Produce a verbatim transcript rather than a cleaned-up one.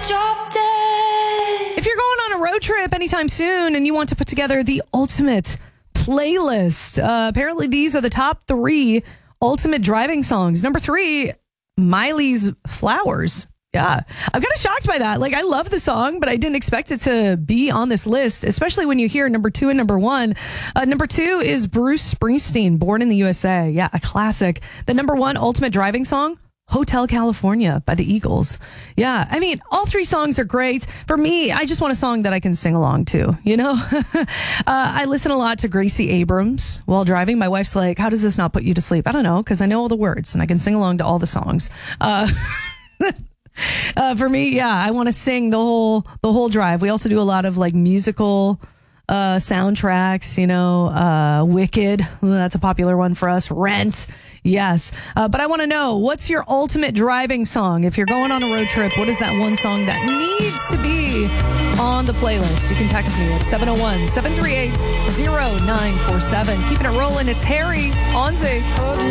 drop dead. If you're going on a road trip anytime soon and you want to put together the ultimate playlist, uh, apparently these are the top three ultimate driving songs. Number three, Miley's Flowers. Yeah, I'm kind of shocked by that. Like, I love the song, but I didn't expect it to be on this list, especially when you hear number two and number one. Uh, number two is Bruce Springsteen, Born in the U S A. Yeah, a classic. The number one ultimate driving song, Hotel California by the Eagles. Yeah, I mean, all three songs are great. For me, I just want a song that I can sing along to, you know? uh, I listen a lot to Gracie Abrams while driving. My wife's like, how does this not put you to sleep? I don't know, because I know all the words and I can sing along to all the songs. Uh Uh, for me, yeah, I want to sing the whole the whole drive. We also do a lot of like musical uh, soundtracks, you know, uh, Wicked. Well, that's a popular one for us. Rent. Yes. Uh, but I want to know, what's your ultimate driving song? If you're going on a road trip, what is that one song that needs to be on the playlist? You can text me at seven oh one, seven three eight, oh nine four seven. Keeping it rolling. It's Harry on Z.